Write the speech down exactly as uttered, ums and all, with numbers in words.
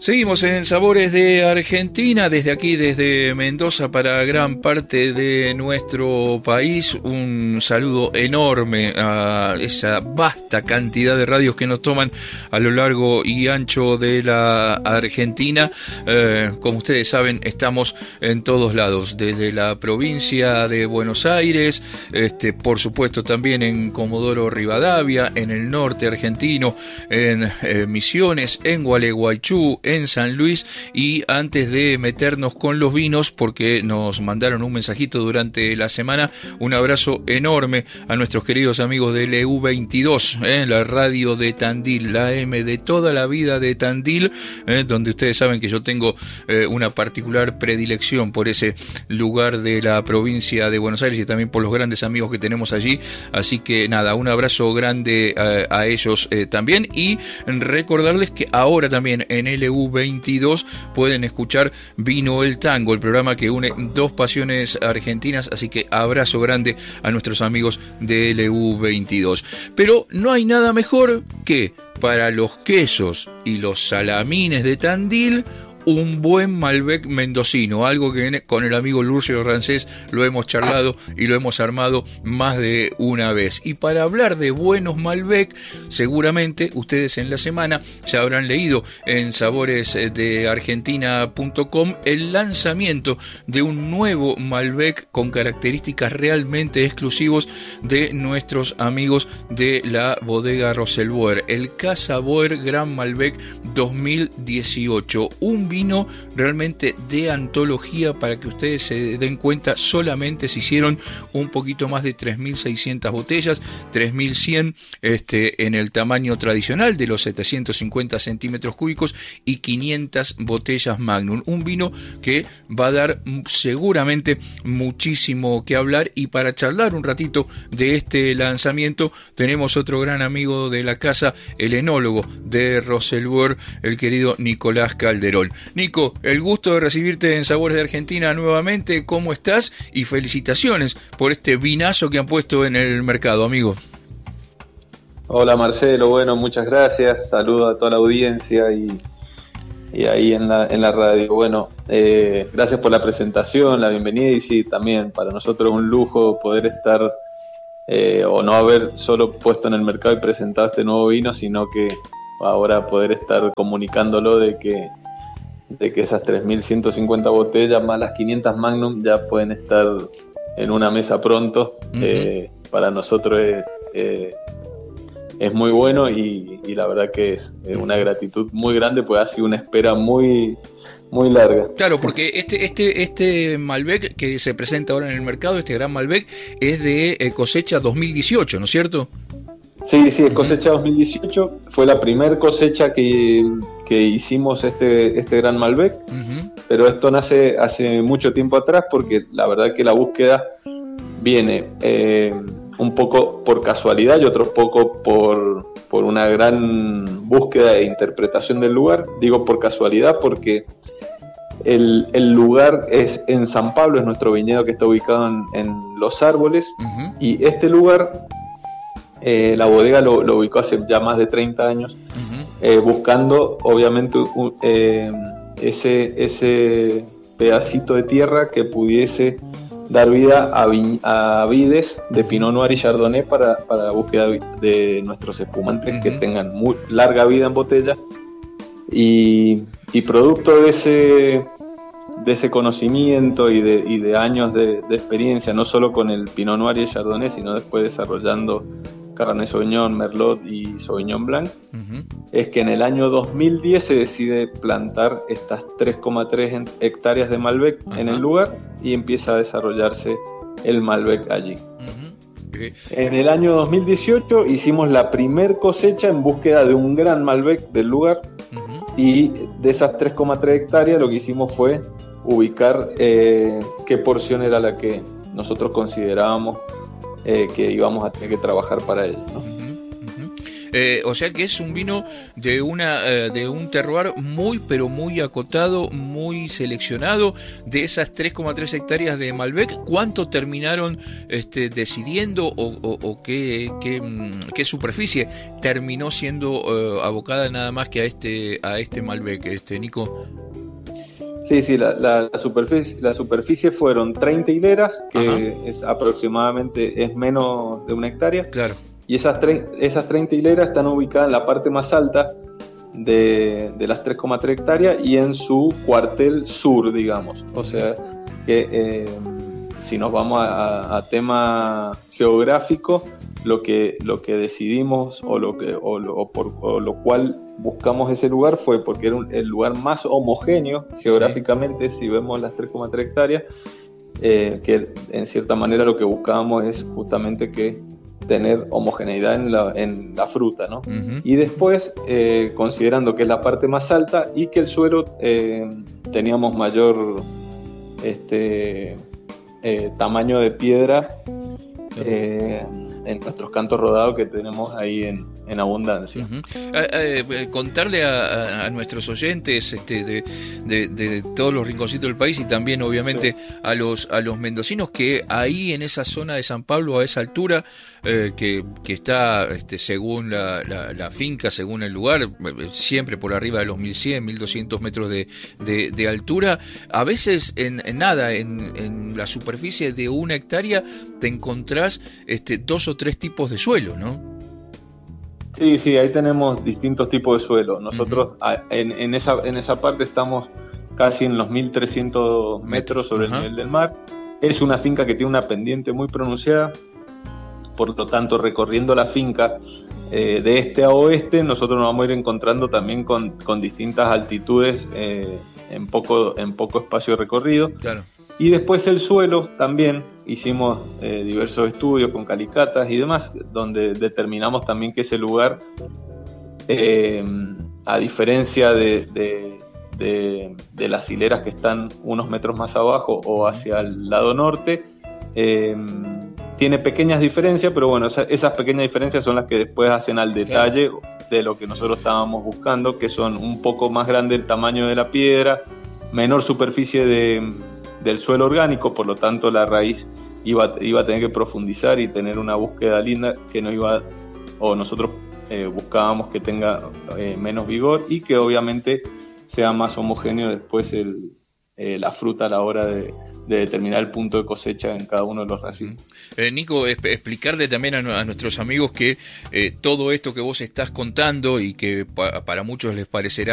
Seguimos en Sabores de Argentina, desde aquí, desde Mendoza para gran parte de nuestro país. Un saludo enorme a esa vasta cantidad de radios que nos toman a lo largo y ancho de la Argentina. Eh, como ustedes saben, estamos en todos lados, desde la provincia de Buenos Aires, este, por supuesto también en Comodoro Rivadavia, en el norte argentino, en eh, Misiones, en Gualeguaychú, en San Luis. Y antes de meternos con los vinos, porque nos mandaron un mensajito durante la semana, un abrazo enorme a nuestros queridos amigos de L U veintidós, eh, la radio de Tandil, la M de toda la vida de Tandil, eh, donde ustedes saben que yo tengo eh, una particular predilección por ese lugar de la provincia de Buenos Aires y también por los grandes amigos que tenemos allí. Así que nada, un abrazo grande a, a ellos eh, también, y recordarles que ahora también en L U veintidós pueden escuchar Vino el Tango, el programa que une dos pasiones argentinas. Así que abrazo grande a nuestros amigos de L U veintidós. Pero no hay nada mejor que para los quesos y los salamines de Tandil un buen Malbec mendocino, algo que con el amigo Lurcio Rancés lo hemos charlado y lo hemos armado más de una vez. Y para hablar de buenos Malbec, seguramente ustedes en la semana ya habrán leído en sabores de argentina punto com el lanzamiento de un nuevo Malbec con características realmente exclusivos de nuestros amigos de la bodega Roselboer, el Casa Boer Gran Malbec dos mil dieciocho, un vino realmente de antología. Para que ustedes se den cuenta, solamente se hicieron un poquito más de tres mil seiscientas botellas, tres mil cien este, en el tamaño tradicional de los setecientos cincuenta centímetros cúbicos y quinientas botellas Magnum. Un vino que va a dar seguramente muchísimo que hablar. Y para charlar un ratito de este lanzamiento tenemos otro gran amigo de la casa, el enólogo de Roselboer, el querido Nicolás Calderón. Nico, el gusto de recibirte en Sabores de Argentina nuevamente. ¿Cómo estás? Y felicitaciones por este vinazo que han puesto en el mercado, amigo. Hola Marcelo, bueno, muchas gracias. Saludo a toda la audiencia y, y ahí en la, en la radio. Bueno, eh, gracias por la presentación, la bienvenida, y sí, también para nosotros es un lujo poder estar eh, o no haber solo puesto en el mercado y presentado este nuevo vino, sino que ahora poder estar comunicándolo de que de que esas tres mil ciento cincuenta botellas más las quinientas Magnum ya pueden estar en una mesa pronto. Uh-huh. Eh, para nosotros es, eh, es muy bueno y, y la verdad que es, es una gratitud muy grande, pues ha sido una espera muy muy larga. Claro, porque este este este Malbec que se presenta ahora en el mercado, este gran Malbec, es de eh, cosecha dos mil dieciocho, ¿no es cierto? Sí, sí, es cosecha dos mil dieciocho, fue la primer cosecha que, que hicimos este, este gran Malbec, uh-huh. Pero esto nace hace mucho tiempo atrás porque la verdad que la búsqueda viene eh, un poco por casualidad y otro poco por, por una gran búsqueda e interpretación del lugar. Digo por casualidad porque el, el lugar es en San Pablo, es nuestro viñedo que está ubicado en, en Los Árboles, uh-huh. Y este lugar... Eh, la bodega lo, lo ubicó hace ya más de treinta años, uh-huh. eh, buscando obviamente uh, eh, ese, ese pedacito de tierra que pudiese dar vida a, vi, a vides de Pinot Noir y Chardonnay para, para la búsqueda de nuestros espumantes, uh-huh. que tengan muy larga vida en botella. Y, y producto de ese, de ese conocimiento y de, y de años de, de experiencia, no solo con el Pinot Noir y el Chardonnay, sino después desarrollando Cabernet Sauvignon, Merlot y Sauvignon Blanc, uh-huh. es que en el año dos mil diez se decide plantar estas tres coma tres hectáreas de Malbec, uh-huh. en el lugar, y empieza a desarrollarse el Malbec allí. Uh-huh. Okay. En el año dos mil dieciocho hicimos la primer cosecha en búsqueda de un gran Malbec del lugar, uh-huh. y de esas tres coma tres hectáreas lo que hicimos fue ubicar eh, qué porción era la que nosotros considerábamos Eh, que íbamos a tener que trabajar para ello, ¿no? Uh-huh, uh-huh. Eh, o sea que es un vino de una eh, de un terroir muy pero muy acotado, muy seleccionado. De esas tres coma tres hectáreas de Malbec, ¿cuánto terminaron este, decidiendo o, o, o qué, qué, qué superficie terminó siendo eh, abocada nada más que a este a este Malbec, este Nico? Sí, sí, la, la, la, superficie, la superficie fueron treinta hileras, que Ajá. es aproximadamente es menos de una hectárea. Claro. Y esas, tre- esas treinta hileras están ubicadas en la parte más alta de, de las tres coma tres hectáreas y en su cuartel sur, digamos. O sea, que eh, si nos vamos a, a tema geográfico, lo que, lo que decidimos o lo, que, o lo, o por, o lo cual buscamos ese lugar fue porque era un, el lugar más homogéneo geográficamente, sí. Si vemos las tres coma tres hectáreas, eh, que en cierta manera lo que buscábamos es justamente que tener homogeneidad en la, en la fruta, ¿no? Uh-huh. Y después, eh, considerando que es la parte más alta y que el suelo eh, teníamos mayor este, eh, tamaño de piedra, eh, en nuestros cantos rodados que tenemos ahí en, en abundancia. Uh-huh. eh, eh, contarle a, a, a nuestros oyentes este, de, de, de todos los rinconcitos del país y también obviamente sí. a los a los mendocinos que ahí en esa zona de San Pablo, a esa altura, eh, que, que está este, según la, la, la finca, según el lugar, siempre por arriba de los mil cien, mil doscientos metros de, de, de altura, a veces en, en nada, en, en la superficie de una hectárea te encontrás este, dos o tres tipos de suelo, ¿no? Sí, sí, ahí tenemos distintos tipos de suelo. Nosotros uh-huh. en, en, esa, en esa parte estamos casi en los mil trescientos metros sobre uh-huh. el nivel del mar. Es una finca que tiene una pendiente muy pronunciada, por lo tanto, recorriendo la finca eh, de este a oeste, nosotros nos vamos a ir encontrando también con, con distintas altitudes eh, en, poco, en poco espacio de recorrido. Claro. Y después el suelo también, hicimos eh, diversos estudios con calicatas y demás, donde determinamos también que ese lugar, eh, a diferencia de, de, de, de las hileras que están unos metros más abajo o hacia el lado norte, eh, tiene pequeñas diferencias, pero bueno, esas, esas pequeñas diferencias son las que después hacen al detalle de lo que nosotros estábamos buscando, que son un poco más grande el tamaño de la piedra, menor superficie de... del suelo orgánico, por lo tanto la raíz iba, iba a tener que profundizar y tener una búsqueda linda que no iba, o nosotros eh, buscábamos que tenga eh, menos vigor y que obviamente sea más homogéneo después el, eh, la fruta a la hora de, de determinar el punto de cosecha en cada uno de los racimos. Eh, Nico, es, explicarle también a, a nuestros amigos que eh, todo esto que vos estás contando y que pa, para muchos les parecerá